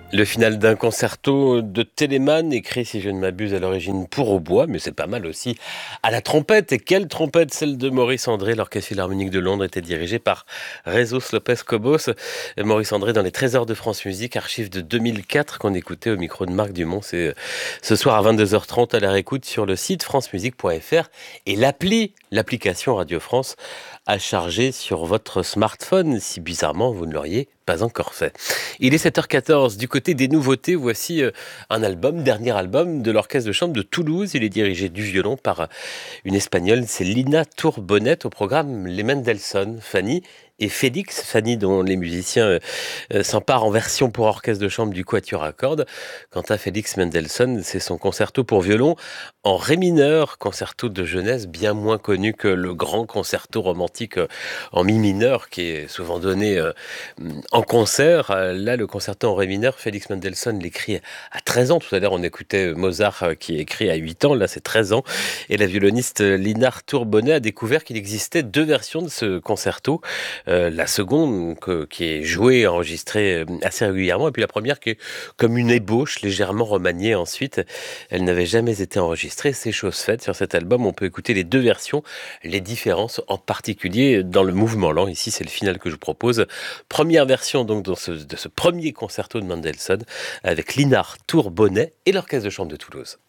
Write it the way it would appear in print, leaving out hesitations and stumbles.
Le final d'un concerto de Telemann, écrit, si je ne m'abuse, à l'origine pour hautbois, mais c'est pas mal aussi à la trompette. Et quelle trompette, celle de Maurice André. L'Orchestre Philharmonique de Londres était dirigé par Jesus Lopez Cobos. Maurice André dans les Trésors de France Musique, archive de 2004 qu'on écoutait au micro de Marc Dumont. C'est ce soir à 22h30 à la réécoute sur le site francemusique.fr et l'application Radio France à charger sur votre smartphone, si bizarrement vous ne l'auriez pas encore fait. Il est 7h14, du côté des nouveautés, voici un album, dernier album de l'Orchestre de chambre de Toulouse. Il est dirigé du violon par une Espagnole, c'est Lina Tourbonnet, au programme les Mendelssohn, Fanny et Félix, Fanny dont les musiciens s'emparent en version pour orchestre de chambre du quatuor à cordes. Quant à Félix Mendelssohn, c'est son concerto pour violon en ré mineur, concerto de jeunesse bien moins connu que le grand concerto romantique en mi mineur qui est souvent donné en concert. Là, le concerto en ré mineur, Félix Mendelssohn l'écrit à 13 ans. Tout à l'heure, on écoutait Mozart qui écrit à 8 ans. Là, c'est 13 ans. Et la violoniste Linar Tourbonnet a découvert qu'il existait deux versions de ce concerto. La seconde, qui est jouée, enregistrée assez régulièrement. Et puis la première, qui est comme une ébauche, légèrement remaniée ensuite. Elle n'avait jamais été enregistrée. C'est chose faite. Sur cet album, on peut écouter les deux versions, les différences, en particulier dans le mouvement lent. Ici, c'est le final que je vous propose. Première version donc de ce premier concerto de Mendelssohn avec Linar Tourbonnet et l'Orchestre de chambre de Toulouse.